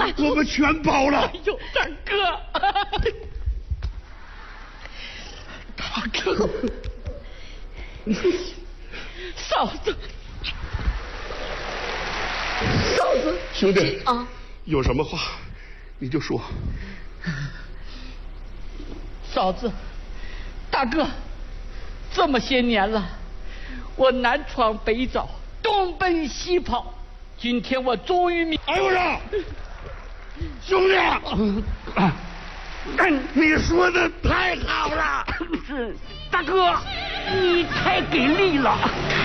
我们全包了。 哎呦，大哥，大哥，嫂子，嫂子， 兄弟啊， 有什么话你就说。 嫂子，大哥，这么些年了，我南闯北找，东奔西跑，今天我终于哎呦呀，兄弟，你说的太好了。 是大哥，你太给力了。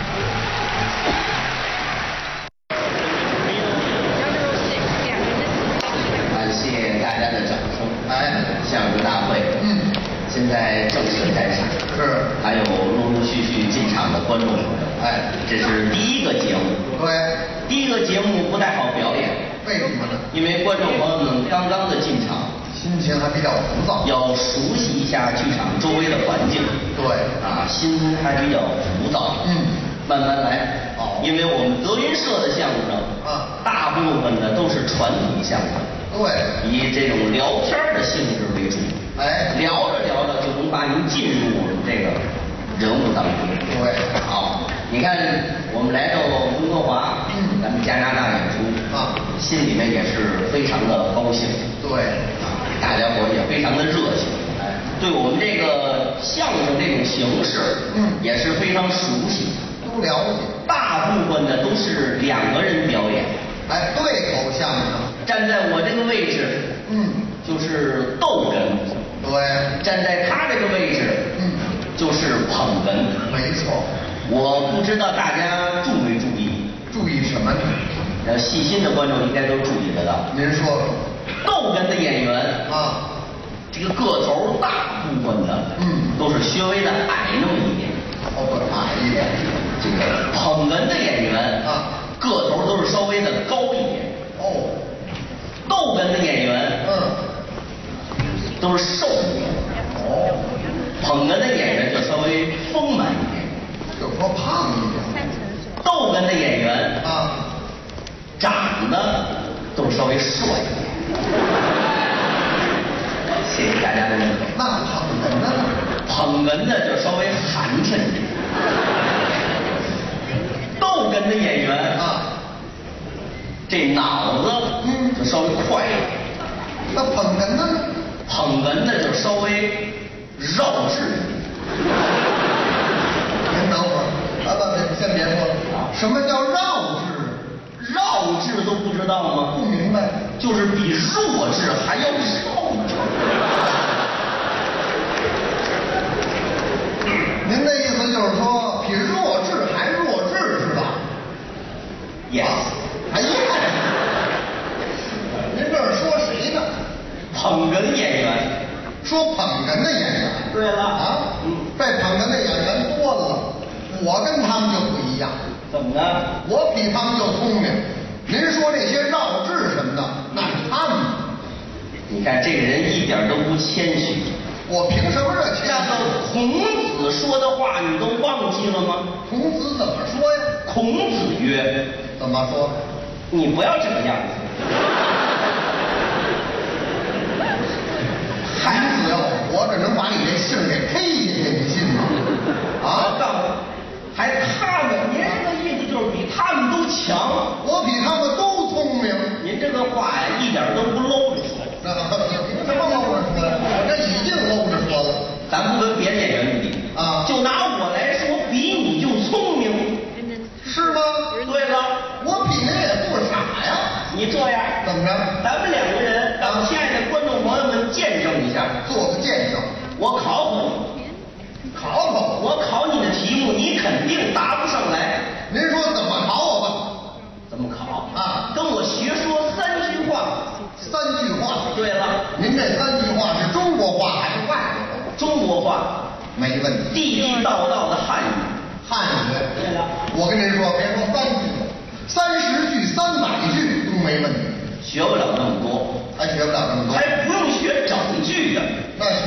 感谢大家的掌声。相声大会，现在正式开始。是，还有陆陆续续进场的观众朋友。这是第一个节目。对，第一个节目不太好表演。为什么呢？因为观众朋友们刚刚的进场，心情还比较浮躁，要熟悉一下剧场周围的环境。对，心还比较浮躁。慢慢来。因为我们德云社的相声大部分的都是传统相声。对，以这种聊天的性质为主。聊着聊着就能把您进入我们这个人物当中。对，好，你看我们来到温哥华，咱们加拿大演出心里面也是非常的高兴。对，大家伙也非常的热情。对我们这个相声这种形式，也是非常熟悉，都了解。大部分的都是两个人表演。对口相声。站在我这个位置，就是逗哏。对，站在他这个位置，就是捧哏。没错。我不知道大家注没注意？注意什么呢？细心的观众应该都注意得到。您说说。逗哏的演员这个个头大部分的，都是稍微的矮那么一点。矮一点。这个捧哏的演员个头都是稍微的高一点。逗哏的演员都是瘦一点。捧哏的演员就稍微丰满一点。就说胖一点。逗哏的演员长得都稍微帅一点。谢谢大家的认可。那捧哏的呢？捧哏的就稍微寒碜一点。逗哏的演员这脑子就稍微快一点。那捧哏的呢？捧哏的就稍微绕智一点。您等会儿，不，先别说了。什么叫绕智？绕智都不知道吗？不明白。就是比弱智还要绕智。您的意思就是说，比弱智还弱智是吧？Yes。哎呀，您这是说谁呢？捧哏演员。说捧哏的演员。对了这捧哏的演员多了，我跟他们就不一样。怎么呢？我比他们就聪明。您说这些绕智什么的，那是他们。你看这个人一点都不谦虚。我凭什么这谦虚？那个孔子说的话你都忘记了吗？孔子怎么说呀？孔子曰：怎么说？你不要这个样子。孩子要活着能把你这姓给黑下去，你信吗？还他们，您这个意思就是比他们都强。我比他们都聪明。您这个话呀，一点都不搂着说。凭什么搂着说呀？我这已经搂着说了。咱不跟别的演员比就拿我来说，比你就聪明，是吗？对了，我比您也不傻呀。你这样怎么着？咱们两个人让亲爱的观众朋友们见证一下，做个见证。我考考你。考考我？考你的题目，你肯定答不上来。您说怎么考我吧？怎么考跟我学说3句话。3句话。对了，您这3句话是中国话还是外国话？中国话。没问题。地地道道的汉语。汉语。对了，我跟您说，别说3句，30句、300句都没问题。学不了那么多。还学不了那么多？还不用学整句的。那